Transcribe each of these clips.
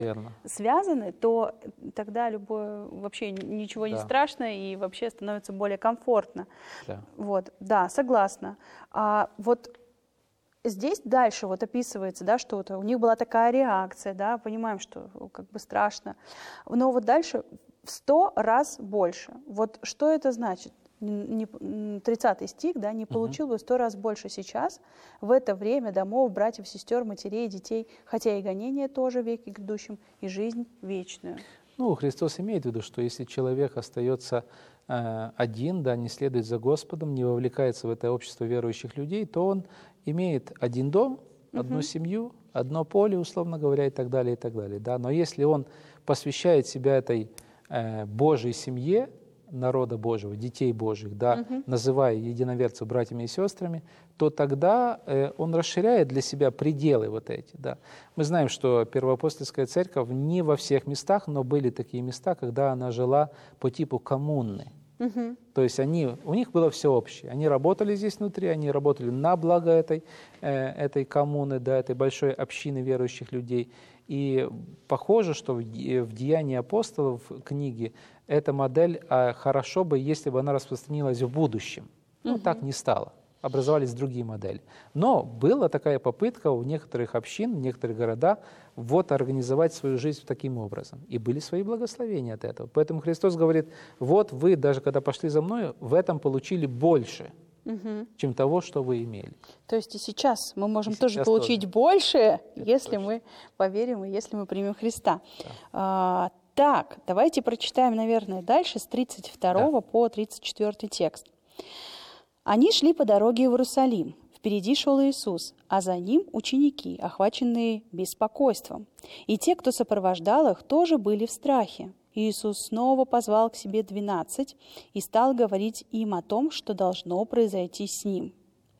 Верно. связаны, то тогда любое вообще ничего не Да. страшно и вообще становится более комфортно. Да. Вот, да, согласна. А вот здесь дальше вот описывается, да, что вот у них была такая реакция, да, понимаем, что как бы страшно, но вот дальше в 100 раз больше. Вот что это значит? 30 стих, да, не получил бы 100 раз больше сейчас, в это время домов, братьев, сестер, матерей, детей, хотя и гонение тоже в веке грядущем, и жизнь вечную. Ну, Христос имеет в виду, что если человек остается один, да, не следует за Господом, не вовлекается в это общество верующих людей, то он имеет один дом, одну семью, одно поле, условно говоря, и так далее, и так далее. Да? Но если он посвящает себя этой Божьей семье, народа Божьего, детей Божьих, да, называя единоверцев братьями и сестрами, то тогда он расширяет для себя пределы вот эти. Да. Мы знаем, что Первоапостольская церковь не во всех местах, но были такие места, когда она жила по типу коммуны. То есть у них было все общее. Они работали здесь внутри, они работали на благо этой коммуны, да, этой большой общины верующих людей. И похоже, что в «Деянии апостолов» книги эта модель хорошо бы, если бы она распространилась в будущем. Но так не стало. Образовались другие модели. Но была такая попытка у некоторых общин, в некоторых городах вот организовать свою жизнь таким образом. И были свои благословения от этого. Поэтому Христос говорит, вот вы, даже когда пошли за мной, в этом получили больше, чем того, что вы имели. То есть и сейчас мы можем тоже получить больше, если мы поверим и если мы примем Христа. Да. Так, давайте прочитаем, наверное, дальше с 32 по 34 текст. «Они шли по дороге в Иерусалим. Впереди шел Иисус, а за ним ученики, охваченные беспокойством. И те, кто сопровождал их, тоже были в страхе. Иисус снова позвал к себе 12 и стал говорить им о том, что должно произойти с ним.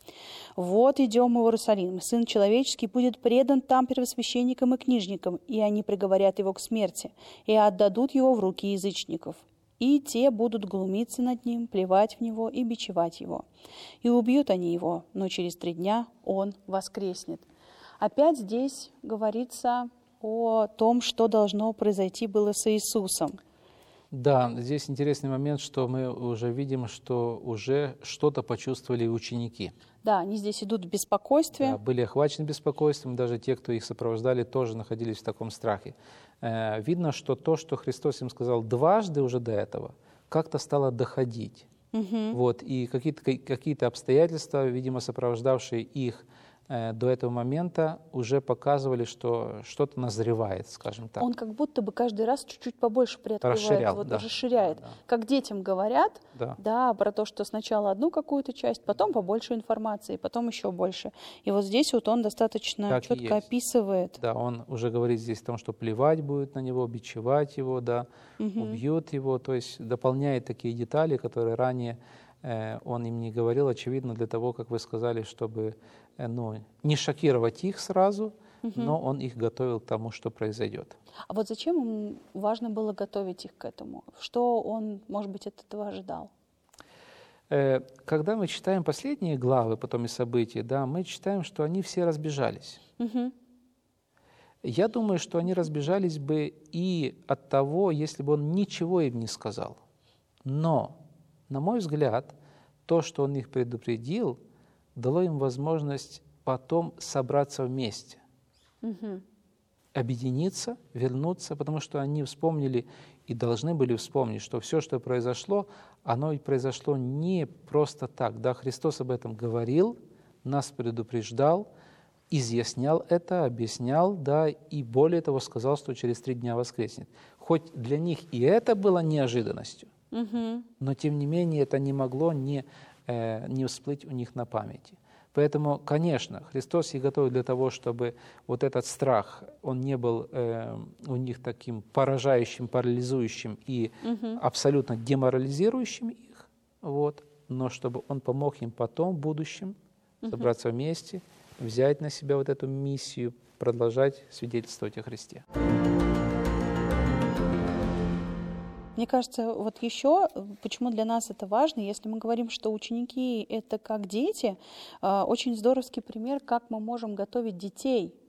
«Вот идем мы в Иерусалим, Сын Человеческий будет предан там первосвященникам и книжникам, и они приговорят его к смерти, и отдадут его в руки язычников. И те будут глумиться над ним, плевать в него и бичевать его. И убьют они его, но через 3 дня он воскреснет». Опять здесь говорится о том, что должно произойти было с Иисусом. Да, здесь интересный момент, что мы уже видим, что уже что-то почувствовали ученики. Да, они здесь идут в беспокойстве. Да, были охвачены беспокойством, даже те, кто их сопровождали, тоже находились в таком страхе. Видно, что то, что Христос им сказал дважды уже до этого, как-то стало доходить. Вот, и какие-то обстоятельства, видимо, сопровождавшие их до этого момента, уже показывали, что что-то назревает, скажем так. Он как будто бы каждый раз чуть-чуть побольше приоткрывает, расширяет. Да. Как детям говорят, да, про то, что сначала одну какую-то часть, потом побольше информации, потом еще больше. И вот здесь вот он достаточно так четко описывает. Да, он уже говорит здесь о том, что плевать будет на него, бичевать его, да, убьют его, то есть дополняет такие детали, которые ранее он им не говорил, очевидно, для того, как вы сказали, чтобы не шокировать их сразу, но он их готовил к тому, что произойдет. А вот зачем ему важно было готовить их к этому? Что он, может быть, от этого ожидал? Когда мы читаем последние главы, потом и события, да, мы читаем, что они все разбежались. Я думаю, что они разбежались бы и от того, если бы он ничего им не сказал. Но, на мой взгляд, то, что он их предупредил, дало им возможность потом собраться вместе, объединиться, вернуться, потому что они вспомнили и должны были вспомнить, что все, что произошло, оно ведь произошло не просто так. Да, Христос об этом говорил, нас предупреждал, изъяснял это, объяснял, да, и более того сказал, что через 3 дня воскреснет. Хоть для них и это было неожиданностью, но тем не менее это не могло не всплыть у них на памяти. Поэтому, конечно, Христос их готовит для того, чтобы вот этот страх, он не был у них таким поражающим, парализующим и абсолютно деморализирующим их, вот, но чтобы он помог им потом, в будущем, собраться вместе, взять на себя вот эту миссию, продолжать свидетельствовать о Христе. Мне кажется, вот еще, почему для нас это важно, если мы говорим, что ученики — это как дети, очень здоровский пример, как мы можем готовить детей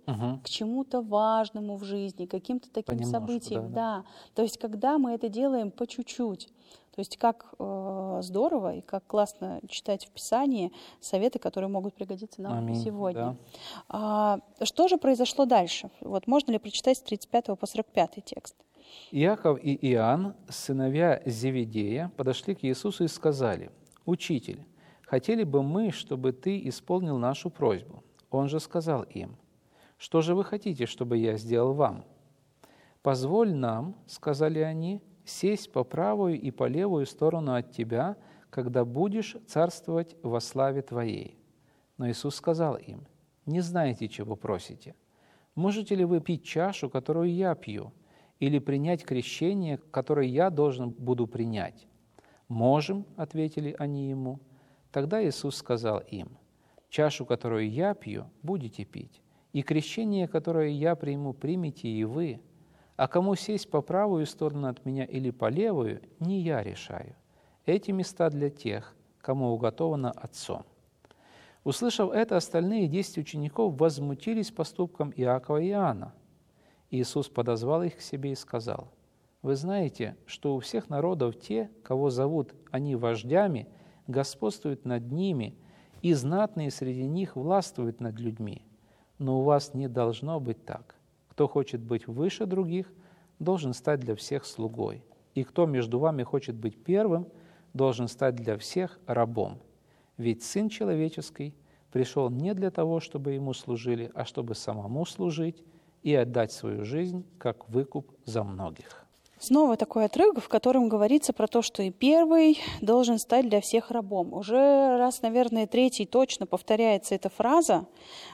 к чему-то важному в жизни, каким-то таким Понемножку, событиям. да. То есть когда мы это делаем по чуть-чуть. То есть как здорово и как классно читать в Писании советы, которые могут пригодиться нам Аминь, сегодня. да. Что же произошло дальше? Вот можно ли прочитать с 35 по 45 текст? Иаков и Иоанн, сыновья Зеведея, подошли к Иисусу и сказали: «Учитель, хотели бы мы, чтобы ты исполнил нашу просьбу». Он же сказал им: «Что же вы хотите, чтобы я сделал вам?» «Позволь нам, — сказали они, — сесть по правую и по левую сторону от тебя, когда будешь царствовать во славе твоей». Но Иисус сказал им: «Не знаете, чего просите. Можете ли вы пить чашу, которую я пью, или принять крещение, которое я должен буду принять?» «Можем, — ответили они ему. Тогда Иисус сказал им: «Чашу, которую я пью, будете пить, и крещение, которое я приму, примите и вы. А кому сесть по правую сторону от меня или по левую, не я решаю. Эти места для тех, кому уготовано Отцом». Услышав это, остальные 10 учеников возмутились поступком Иакова и Иоанна. Иисус подозвал их к себе и сказал: «Вы знаете, что у всех народов те, кого зовут они вождями, господствуют над ними, и знатные среди них властвуют над людьми. Но у вас не должно быть так. Кто хочет быть выше других, должен стать для всех слугой. И кто между вами хочет быть первым, должен стать для всех рабом. Ведь Сын Человеческий пришел не для того, чтобы Ему служили, а чтобы самому служить и отдать свою жизнь как выкуп за многих». Снова такой отрывок, в котором говорится про то, что и первый должен стать для всех рабом. Уже раз, наверное, третий точно повторяется эта фраза.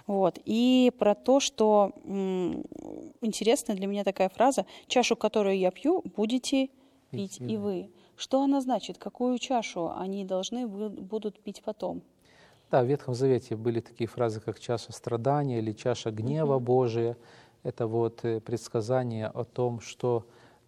И про то, что, интересная для меня такая фраза: «Чашу, которую я пью, будете пить и вы». Что она значит? Какую чашу они должны будут пить потом? Да, в Ветхом Завете были такие фразы, как чаша страдания или чаша гнева Божия. Это предсказание о том, что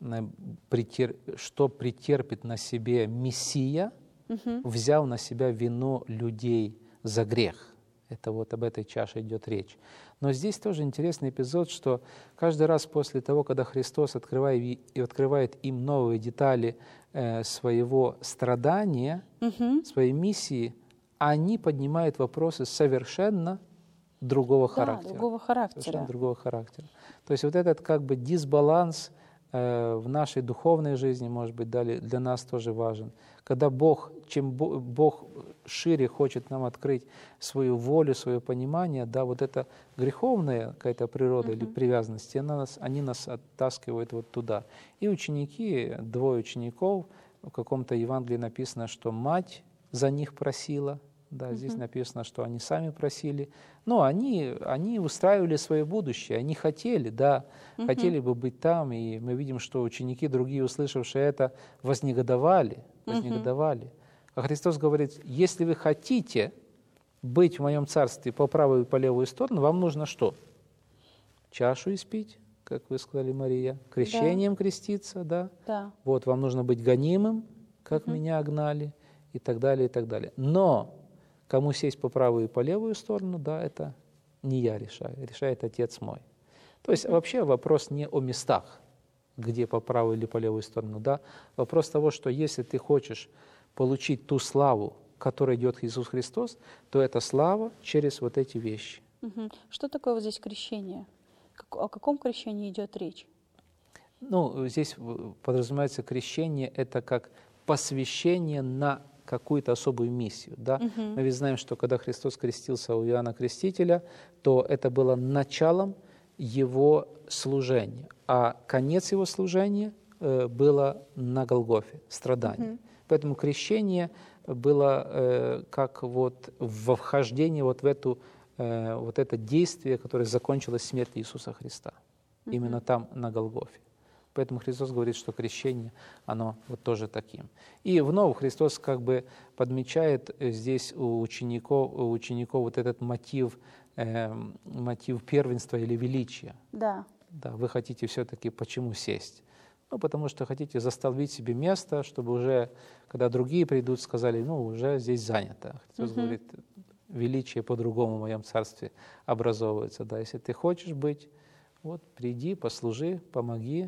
претерпит на себе Мессия, взяв на себя вину людей за грех. Это об этой чаше идет речь. Но здесь тоже интересный эпизод, что каждый раз после того, когда Христос открывает им новые детали своего страдания, своей миссии, они поднимают вопросы совершенно другого характера. Совершенно другого характера. То есть этот дисбаланс в нашей духовной жизни, может быть, для нас тоже важен. Когда чем Бог шире хочет нам открыть свою волю, свое понимание, эта греховная какая-то природа или привязанность, они нас оттаскивают туда. И ученики, 2 учеников, в каком-то Евангелии написано, что мать за них просила. Да, здесь написано, что они сами просили. Но они устраивали свое будущее, они хотели бы быть там. И мы видим, что ученики, другие, услышавшие это, вознегодовали. А Христос говорит: если вы хотите быть в моем царстве по правую и по левую сторону, вам нужно что? Чашу испить, как вы сказали, Мария, крещением креститься, Да. Вам нужно быть гонимым, как меня гнали, и так далее, и так далее. Но кому сесть по правую и по левую сторону, это не я решаю, решает Отец мой. То есть вообще вопрос не о местах, где по правую или по левую сторону, вопрос того, что если ты хочешь получить ту славу, которой идет Иисус Христос, то это слава через эти вещи. Что такое здесь крещение? О каком крещении идет речь? Здесь подразумевается крещение, это как посвящение на какую-то особую миссию. Мы ведь знаем, что когда Христос крестился у Иоанна Крестителя, то это было началом его служения, а конец его служения было на Голгофе, страдание. Поэтому крещение было как вхождение в это действие, которое закончилось смертью Иисуса Христа. Именно там, на Голгофе. Поэтому Христос говорит, что крещение, оно тоже таким. И вновь Христос подмечает здесь у учеников этот мотив первенства или величия. Да. Вы хотите все-таки почему сесть? Потому что хотите застолбить себе место, чтобы уже, когда другие придут, сказали, уже здесь занято. Христос говорит: величие по-другому в моем царстве образовывается. Да, если ты хочешь быть, вот приди, послужи, помоги,